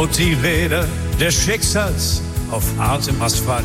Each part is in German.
Und die Räder des Schicksals auf hartem Asphalt.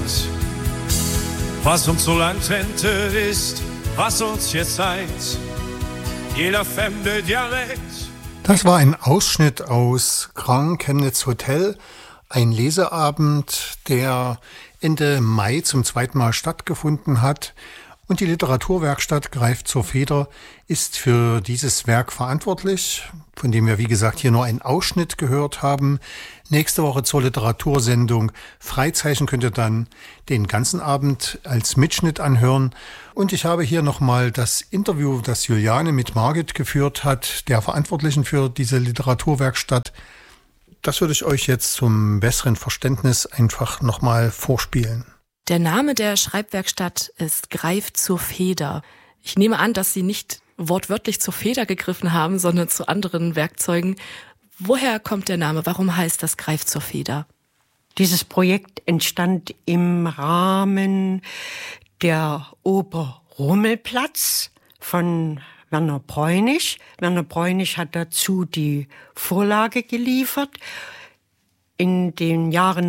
Was uns so lang trennte, ist, was uns jetzt eint. Jeder fremde Dialekt. Das war ein Ausschnitt aus Grand Chemnitz Hotel, ein Leseabend, der Ende Mai zum zweiten Mal stattgefunden hat. Und die Literaturwerkstatt Greift zur Feder ist für dieses Werk verantwortlich, von dem wir, wie gesagt, hier nur einen Ausschnitt gehört haben. Nächste Woche zur Literatursendung Freizeichen könnt ihr dann den ganzen Abend als Mitschnitt anhören. Und ich habe hier nochmal das Interview, das Juliane mit Margit geführt hat, der Verantwortlichen für diese Literaturwerkstatt. Das würde ich euch jetzt zum besseren Verständnis einfach nochmal vorspielen. Der Name der Schreibwerkstatt ist Greift zur Feder. Ich nehme an, dass Sie nicht wortwörtlich zur Feder gegriffen haben, sondern zu anderen Werkzeugen. Woher kommt der Name? Warum heißt das Greift zur Feder? Dieses Projekt entstand im Rahmen der Oper Rummelplatz von Werner Bräunig. Werner Bräunig hat dazu die Vorlage geliefert. In den Jahren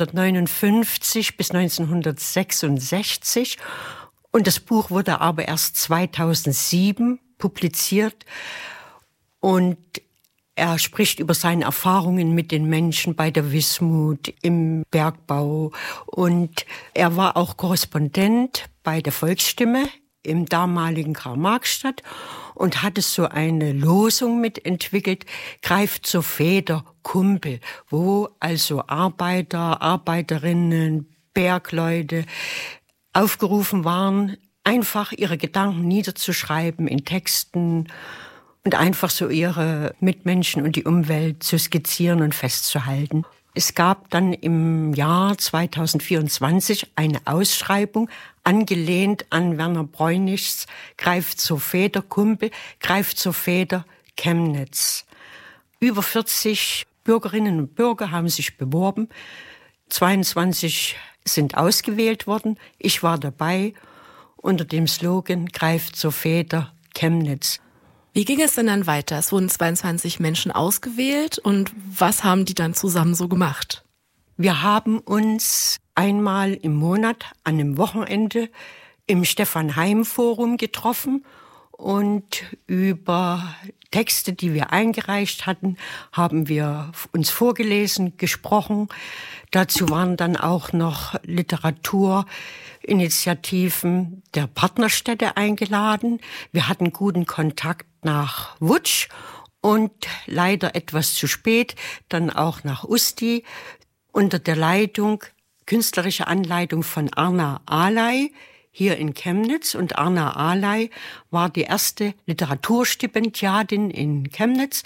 1959 bis 1966. Und das Buch wurde aber erst 2007 publiziert. Und er spricht über seine Erfahrungen mit den Menschen bei der Wismut, im Bergbau. Und er war auch Korrespondent bei der Volksstimme im damaligen Karl-Marx-Stadt und hatte so eine Losung mitentwickelt, Greift zur Feder, Kumpel, wo also Arbeiter, Arbeiterinnen, Bergleute aufgerufen waren, einfach ihre Gedanken niederzuschreiben in Texten und einfach so ihre Mitmenschen und die Umwelt zu skizzieren und festzuhalten. Es gab dann im Jahr 2024 eine Ausschreibung, angelehnt an Werner Bräunigs Greift zur Feder, Kumpel, Greift zur Feder, Chemnitz. Über 40 Bürgerinnen und Bürger haben sich beworben. 22 sind ausgewählt worden. Ich war dabei unter dem Slogan Greift zur Feder, Chemnitz. Wie ging es denn dann weiter? Es wurden 22 Menschen ausgewählt und was haben die dann zusammen so gemacht? Wir haben uns einmal im Monat an einem Wochenende im Stefan-Heim-Forum getroffen und über Texte, die wir eingereicht hatten, haben wir uns vorgelesen, gesprochen. Dazu waren dann auch noch Literaturinitiativen der Partnerstädte eingeladen. Wir hatten guten Kontakt nach Wutsch und leider etwas zu spät dann auch nach Usti unter der Leitung, künstlerische Anleitung von Arna Alay hier in Chemnitz. Und Arna Alay war die erste Literaturstipendiatin in Chemnitz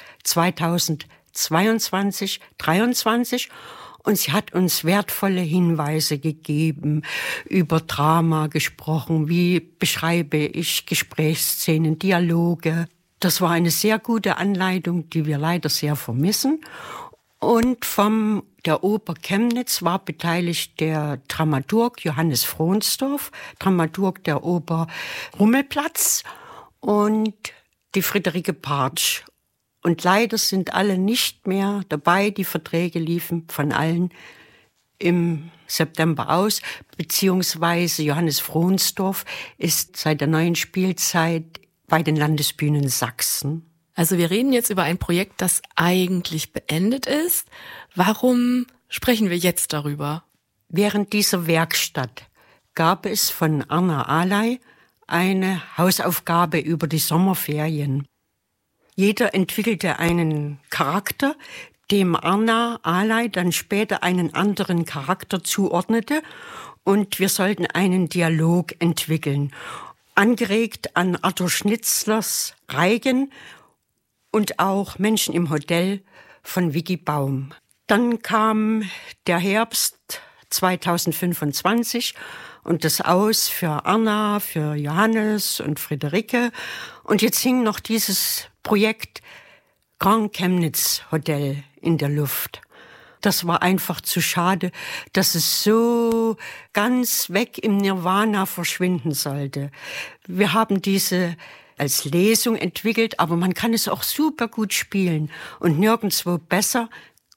2022, 2023. Und sie hat uns wertvolle Hinweise gegeben, über Drama gesprochen, wie beschreibe ich Gesprächsszenen, Dialoge. Das war eine sehr gute Anleitung, die wir leider sehr vermissen. Und von der Oper Chemnitz war beteiligt der Dramaturg Johannes Frohnsdorf, Dramaturg der Oper Rummelplatz und die Friederike Partsch. Und leider sind alle nicht mehr dabei. Die Verträge liefen von allen im September aus, beziehungsweise Johannes Frohnsdorf ist seit der neuen Spielzeit bei den Landesbühnen Sachsen. Also wir reden jetzt über ein Projekt, das eigentlich beendet ist. Warum sprechen wir jetzt darüber? Während dieser Werkstatt gab es von Arna Alay eine Hausaufgabe über die Sommerferien. Jeder entwickelte einen Charakter, dem Arna Alay dann später einen anderen Charakter zuordnete und wir sollten einen Dialog entwickeln. Angeregt an Arthur Schnitzlers Reigen und auch Menschen im Hotel von Vicky Baum. Dann kam der Herbst 2025 und das Aus für Arna, für Johannes und Friederike. Und jetzt hing noch dieses Projekt Grand Chemnitz Hotel in der Luft. Das war einfach zu schade, dass es so ganz weg im Nirvana verschwinden sollte. Wir haben diese als Lesung entwickelt, aber man kann es auch super gut spielen und nirgendwo besser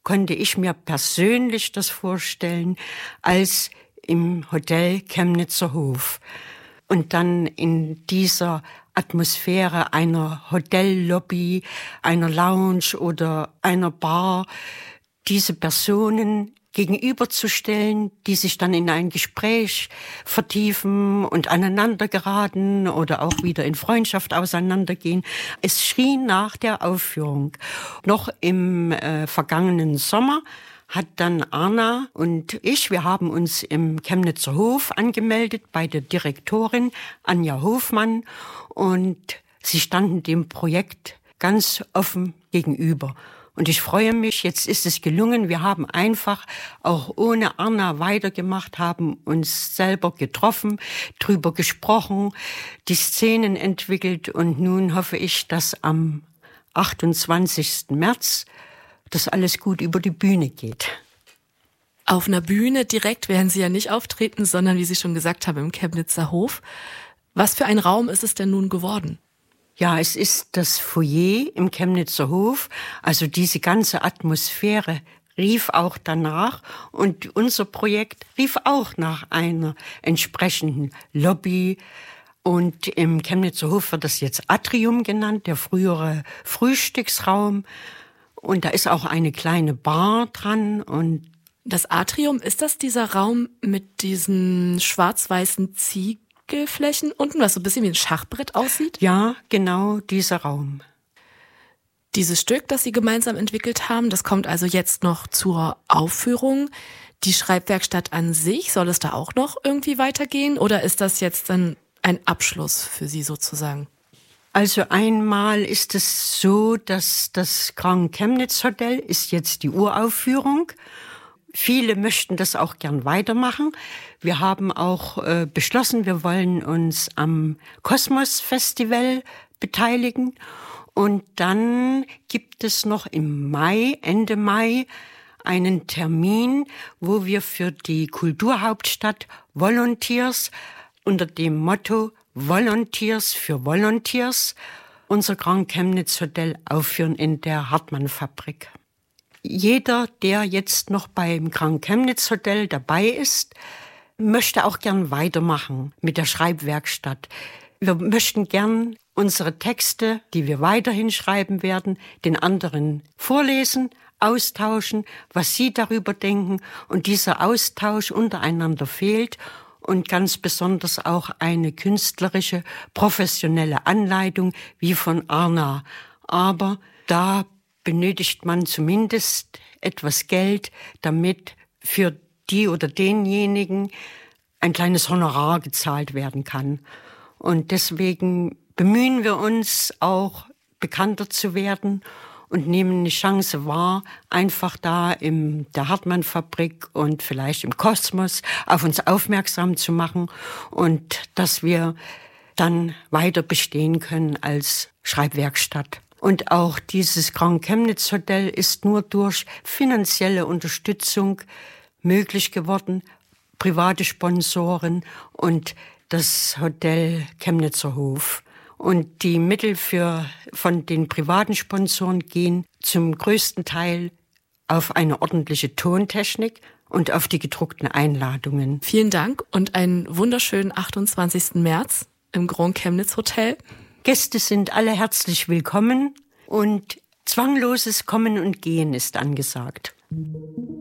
konnte ich mir persönlich das vorstellen als im Hotel Chemnitzer Hof. Und dann in dieser Atmosphäre einer Hotellobby, einer Lounge oder einer Bar, diese Personen gegenüberzustellen, die sich dann in ein Gespräch vertiefen und aneinander geraten oder auch wieder in Freundschaft auseinandergehen. Es schien nach der Aufführung. Noch im vergangenen Sommer hat dann Arna und ich, wir haben uns im Chemnitzer Hof angemeldet bei der Direktorin Anja Hofmann und sie standen dem Projekt ganz offen gegenüber. Und ich freue mich, jetzt ist es gelungen. Wir haben einfach auch ohne Arna weitergemacht, haben uns selber getroffen, drüber gesprochen, die Szenen entwickelt und nun hoffe ich, dass am 28. März das alles gut über die Bühne geht. Auf einer Bühne direkt werden Sie ja nicht auftreten, sondern wie Sie schon gesagt haben, im Chemnitzer Hof. Was für ein Raum ist es denn nun geworden? Ja, es ist das Foyer im Chemnitzer Hof. Also diese ganze Atmosphäre rief auch danach und unser Projekt rief auch nach einer entsprechenden Lobby. Und im Chemnitzer Hof wird das jetzt Atrium genannt, der frühere Frühstücksraum. Und da ist auch eine kleine Bar dran. Und das Atrium, ist das dieser Raum mit diesen schwarz-weißen Ziegelflächen unten, was so ein bisschen wie ein Schachbrett aussieht? Ja, genau dieser Raum. Dieses Stück, das Sie gemeinsam entwickelt haben, das kommt also jetzt noch zur Aufführung. Die Schreibwerkstatt an sich, soll es da auch noch irgendwie weitergehen? Oder ist das jetzt dann ein Abschluss für Sie sozusagen? Also einmal ist es so, dass das Grand Chemnitz Hotel ist jetzt die Uraufführung. Viele möchten das auch gern weitermachen. Wir haben auch beschlossen, wir wollen uns am Kosmos Festival beteiligen. Und dann gibt es noch im Mai, Ende Mai, einen Termin, wo wir für die Kulturhauptstadt Volunteers unter dem Motto Volunteers für Volunteers unser Grand Chemnitz Hotel aufführen in der Hartmann-Fabrik. Jeder, der jetzt noch beim Grand Chemnitz Hotel dabei ist, möchte auch gern weitermachen mit der Schreibwerkstatt. Wir möchten gern unsere Texte, die wir weiterhin schreiben werden, den anderen vorlesen, austauschen, was sie darüber denken. Und dieser Austausch untereinander fehlt. Und ganz besonders auch eine künstlerische, professionelle Anleitung wie von Arna. Aber da benötigt man zumindest etwas Geld, damit für die oder denjenigen ein kleines Honorar gezahlt werden kann. Und deswegen bemühen wir uns auch, bekannter zu werden und nehmen eine Chance wahr, einfach da in der Hartmann-Fabrik und vielleicht im Kosmos auf uns aufmerksam zu machen und dass wir dann weiter bestehen können als Schreibwerkstatt. Und auch dieses Grand Chemnitz Hotel ist nur durch finanzielle Unterstützung möglich geworden, private Sponsoren und das Hotel Chemnitzer Hof. Und die Mittel von den privaten Sponsoren gehen zum größten Teil auf eine ordentliche Tontechnik und auf die gedruckten Einladungen. Vielen Dank und einen wunderschönen 28. März im Grand Chemnitz Hotel. Gäste sind alle herzlich willkommen und zwangloses Kommen und Gehen ist angesagt.